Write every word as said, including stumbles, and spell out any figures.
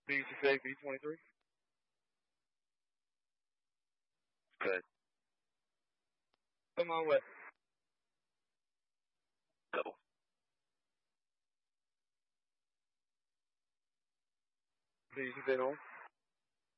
B six eight B twenty-three. Good. Come on, way. Double. B six eight home.